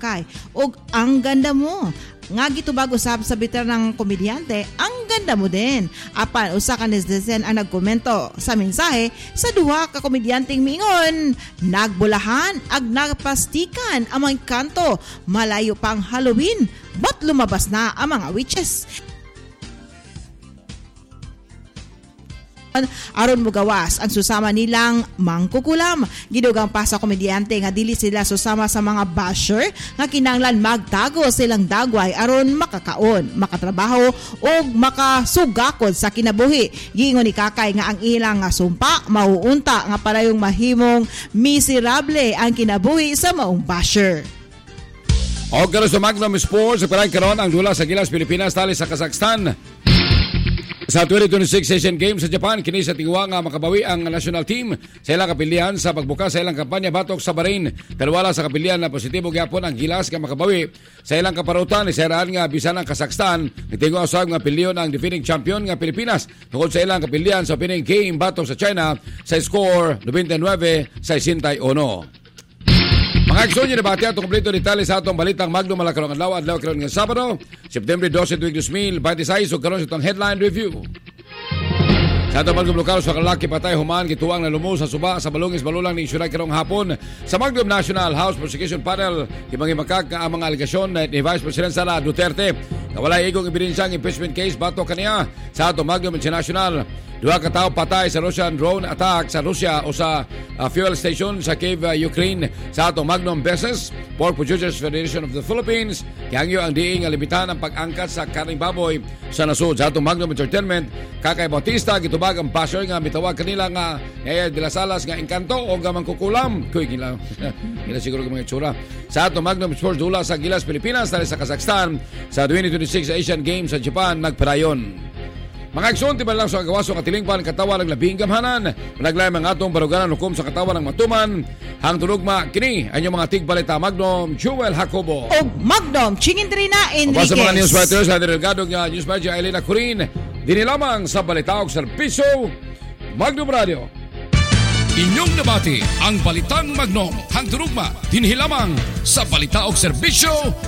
Kakay. Og ang ganda mo. Nga gitubag usab sa biter ng komedyante, ang ganda mo din. Apan usa ka netizen ang nagkomento sa mensahe sa duha ka komedyanteng miingon, nagbulahan ag nagpastikan ang mga kanto, malayo pang Halloween, ba't lumabas na ang mga witches? Aron mugawas ang susama nilang mangkukulam. Gidugang pa sa komedyante nga dili sila susama sa mga basher nga kinahanglan magtago silang dagway aron makakaon, makatrabaho o makasugakod sa kinabuhi. Giingon ni Kakay nga ang ilang nga sumpa mauunta nga parayong mahimong miserable ang kinabuhi sa maong basher. O garo sa Magnum Sports, sa parang karon ang dula sa Gilas Pilipinas tali sa Kazakhstan. Sa 2026 Asian Games sa Japan, kini sa tingwa nga makabawi ang national team sa ilang kapilian sa pagbuka sa ilang kampanya batok sa Bahrain. Pero wala sa kapilian na positibo gyapon ang Gilas nga makabawi sa ilang kaparutan. Isaraan nga bisan ang Kazakhstan. Itingo usab nga pilyon ang defending champion nga Pilipinas tungkol sa ilang kapilian sa opening game batok sa China sa score 99-61. Mga aksyon yung nabati at kompleto detalye sa atong balitang Magnum Malakarong Adlaw karon nga Sabado, September 12, 2026, o karon sa itong headline review. Sa atong Magnum Lokal sa kalaki patay human gituwang na lumo sa suba sa balungis balulang ni isyuray karong hapon sa Magnum National House Prosecution Panel gimangimakak nga ang mga aligasyon ni Vice President Sara Duterte na walay igong ebidensyang impeachment case batok kaniya sa atong Magnum International. Duha ka tawo patay sa Russian drone attack sa Russia o sa fuel station sa Kiev, Ukraine sa atong Magnum Business. Pork Producers Federation of the Philippines kihangyo ang diing nga limitahan ang pag-angkat sa karning baboy sa nasud. Sa atong Magnum Entertainment, Kakay Bautista gitubag ang basher nga mitawag kanila nga Yaya de las Alas nga engkanto o gamang kukulam. Kuy gila siguro ng mga itsura. Sa atong Magnum Sports dula sa Gilas Pilipinas dahil sa Kazakhstan sa 2026 Asian Games sa Japan nagpadayon. Mga aksyon, tiba lang sa kagawaso katilingpan katawan ng labing gamhanan. Managlayang mga atong baruganan hukom sa katawan ng matuman. Hang tulugma, kini ang inyong mga tigbalita Magnum, Jewel Jacobo. O Magnum, Chingintrina Enriquez. Sa mga news writers, na Delgado nga News Manager Elena Curin, dinilamang sa balitaog serbisyo, Magnum Radio. Inyong nabati ang balitang Magnum, hang tulugma, dinhilamang sa balitaog serbisyo,